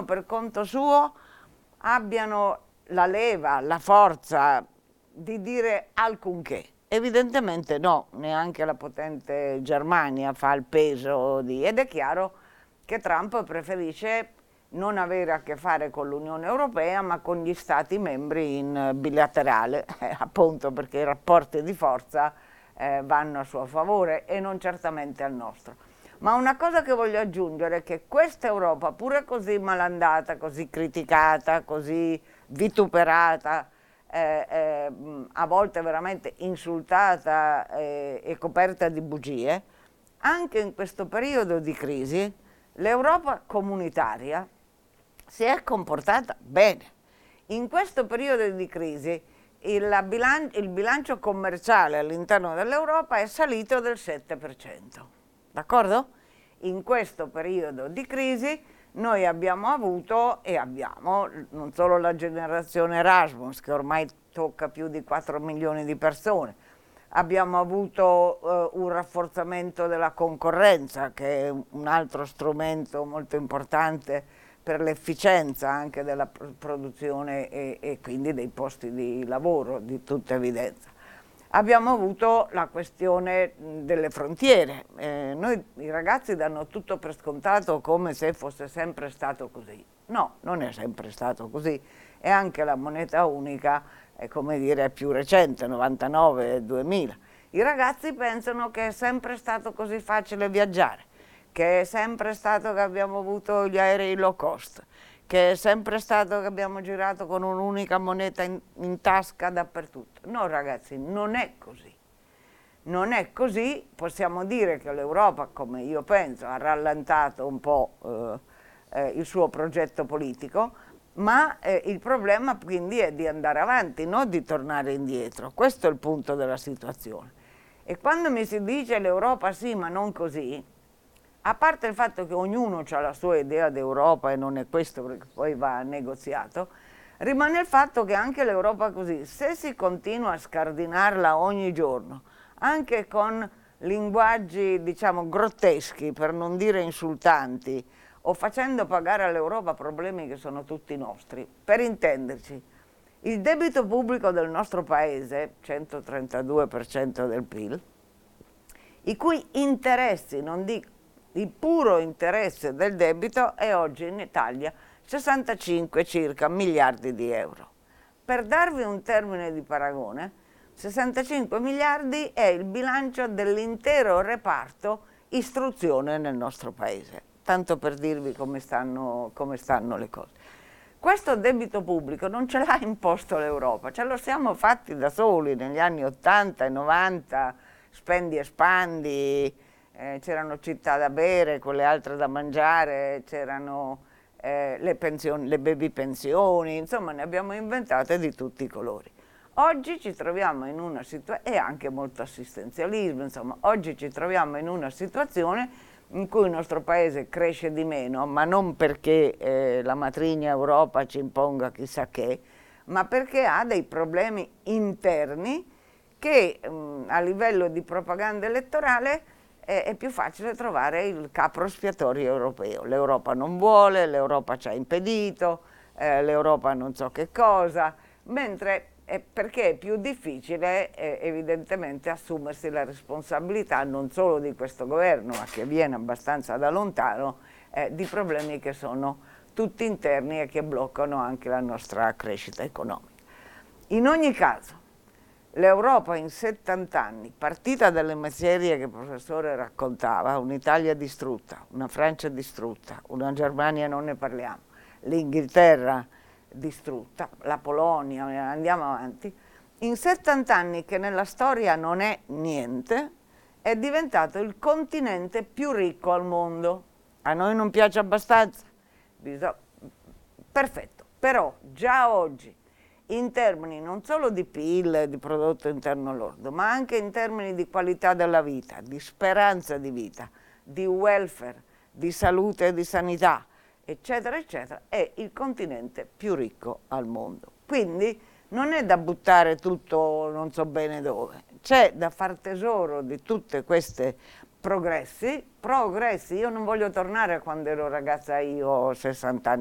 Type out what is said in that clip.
ognuno per conto suo abbiano la leva, la forza di dire alcunché. Evidentemente no, neanche la potente Germania fa il peso ed è chiaro che Trump preferisce non avere a che fare con l'Unione Europea, ma con gli Stati membri in bilaterale, appunto perché i rapporti di forza vanno a suo favore e non certamente al nostro. Ma una cosa che voglio aggiungere è che questa Europa, pure così malandata, così criticata, così vituperata, a volte veramente insultata e coperta di bugie, anche in questo periodo di crisi l'Europa comunitaria si è comportata bene. In questo periodo di crisi il bilancio commerciale all'interno dell'Europa è salito del 7%, d'accordo? In questo periodo di crisi noi abbiamo avuto e abbiamo non solo la generazione Erasmus, che ormai tocca più di 4 milioni di persone, abbiamo avuto un rafforzamento della concorrenza, che è un altro strumento molto importante per l'efficienza anche della produzione e quindi dei posti di lavoro, di tutta evidenza. Abbiamo avuto la questione delle frontiere. Noi i ragazzi danno tutto per scontato come se fosse sempre stato così. No, non è sempre stato così. E anche la moneta unica è, come dire, più recente, 99-2000. I ragazzi pensano che è sempre stato così facile viaggiare, che è sempre stato che abbiamo avuto gli aerei low cost, che è sempre stato che abbiamo girato con un'unica moneta in tasca dappertutto. No, ragazzi, non è così. Non è così, possiamo dire che l'Europa, come io penso, ha rallentato un po' il suo progetto politico, ma il problema quindi è di andare avanti, non di tornare indietro. Questo è il punto della situazione. E quando mi si dice l'Europa sì, ma non così, a parte il fatto che ognuno ha la sua idea d'Europa e non è questo perché poi va negoziato, rimane il fatto che anche l'Europa così, se si continua a scardinarla ogni giorno, anche con linguaggi diciamo grotteschi, per non dire insultanti, o facendo pagare all'Europa problemi che sono tutti nostri, per intenderci, il debito pubblico del nostro paese, 132% del PIL, i cui interessi, non dico il puro interesse del debito, è oggi in Italia 65 circa miliardi di euro. Per darvi un termine di paragone, 65 miliardi è il bilancio dell'intero reparto istruzione nel nostro paese, tanto per dirvi come stanno le cose. Questo debito pubblico non ce l'ha imposto l'Europa, ce lo siamo fatti da soli negli anni 80 e 90, spendi e spandi, c'erano città da bere, quelle altre da mangiare, c'erano le pensioni, le baby pensioni, insomma ne abbiamo inventate di tutti i colori. Oggi ci troviamo in una situazione, e anche molto assistenzialismo, insomma, oggi ci troviamo in una situazione in cui il nostro paese cresce di meno, ma non perché la matrigna Europa ci imponga chissà che, ma perché ha dei problemi interni che a livello di propaganda elettorale è più facile trovare il capro espiatorio europeo. L'Europa non vuole, l'Europa ci ha impedito, l'Europa non so che cosa, mentre perché è più difficile evidentemente assumersi la responsabilità non solo di questo governo, ma che viene abbastanza da lontano, di problemi che sono tutti interni e che bloccano anche la nostra crescita economica. In ogni caso, l'Europa in 70 anni, partita dalle miserie che il professore raccontava, un'Italia distrutta, una Francia distrutta, una Germania non ne parliamo, l'Inghilterra distrutta, la Polonia, andiamo avanti, in 70 anni che nella storia non è niente, è diventato il continente più ricco al mondo. A noi non piace abbastanza? Perfetto, però già oggi in termini non solo di PIL, di prodotto interno lordo, ma anche in termini di qualità della vita, di speranza di vita, di welfare, di salute e di sanità, eccetera, eccetera, è il continente più ricco al mondo. Quindi non è da buttare tutto non so bene dove, c'è da far tesoro di tutte queste progressi, io non voglio tornare a quando ero ragazza io 60 anni